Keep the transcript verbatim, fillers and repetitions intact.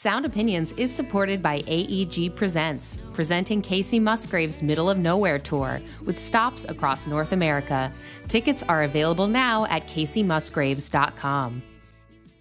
Sound Opinions is supported by A E G Presents, presenting Casey Musgrave's Middle of Nowhere Tour with stops across North America. Tickets are available now at casey musgraves dot com.